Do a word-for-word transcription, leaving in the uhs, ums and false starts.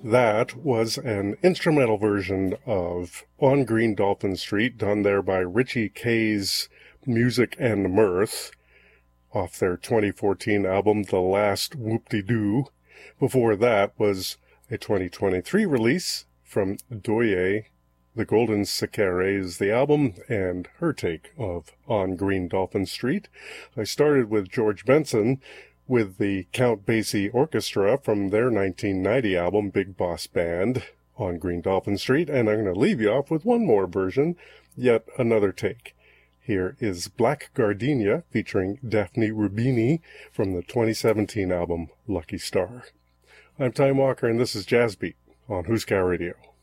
That was an instrumental version of On Green Dolphin Street, done there by Richie Kay's Music and Mirth, off their twenty fourteen album, The Last Whoop-De-Doo. Before that was a twenty twenty-three release from Doye. The Golden Sicare is the album, and her take of On Green Dolphin Street. I started with George Benson with the Count Basie Orchestra from their nineteen ninety album, Big Boss Band, On Green Dolphin Street, and I'm going to leave you off with one more version, yet another take. Here is Black Gardenia featuring Daphne Rubini from the twenty seventeen album, Lucky Star. I'm Time Walker, and this is Jazz Beat on Husker Radio.